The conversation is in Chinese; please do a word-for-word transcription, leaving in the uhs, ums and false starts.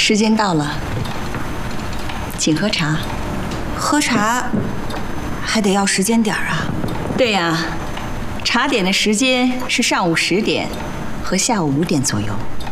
时间到了，请喝茶。 喝茶还得要时间点儿啊？ 对呀，茶点的时间是上午十点和下午五点左右。